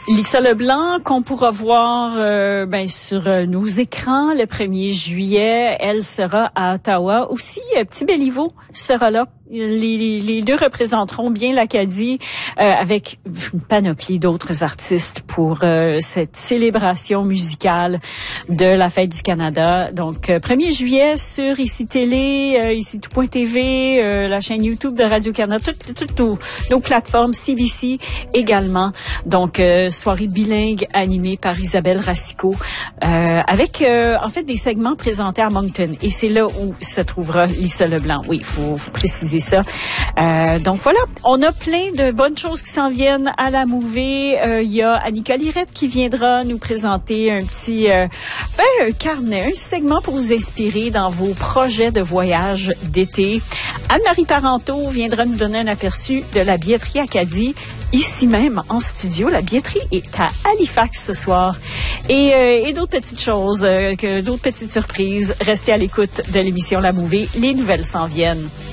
Lisa Leblanc, qu'on pourra voir sur nos écrans le 1er juillet. Elle sera à Ottawa. Aussi, Petit Béliveau sera là. Les deux représenteront bien l'Acadie avec une panoplie d'autres artistes pour cette célébration musicale de la Fête du Canada. Donc, 1er juillet sur ICI Télé, ICI Tout.tv, la chaîne YouTube de Radio-Canada, toutes nos plateformes, CBC également. Donc, soirée bilingue animée par Isabelle Racicot avec en fait des segments présentés à Moncton. Et c'est là où se trouvera Lisa Leblanc. Oui, faut préciser ça. Donc voilà, on a plein de bonnes choses qui s'en viennent à la Mouvée. Il y a Annika Lirette qui viendra nous présenter un petit un carnet, un segment pour vous inspirer dans vos projets de voyage d'été. Anne-Marie Parenteau viendra nous donner un aperçu de la billetterie Acadie. Ici même, en studio, la billetterie est à Halifax ce soir. Et d'autres petites choses, d'autres petites surprises. Restez à l'écoute de l'émission La Mouvée. Les nouvelles s'en viennent.